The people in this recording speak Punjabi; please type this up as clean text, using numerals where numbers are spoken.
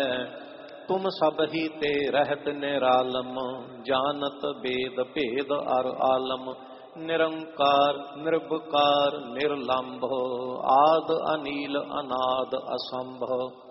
ਤੁਮ ਸਭ ਹੀ ਤੇ ਰਹਿਤ ਨਿਰਾਲਮ, ਜਾਨਤ ਬੇਦ ਭੇਦ ਅਰ ਆਲਮ। ਨਿਰੰਕਾਰ ਨਿਰਭਕਾਰ ਨਿਰਲੰਭ, ਆਦ ਅਨੀਲ ਅਨਾਦ ਅਸੰਭ।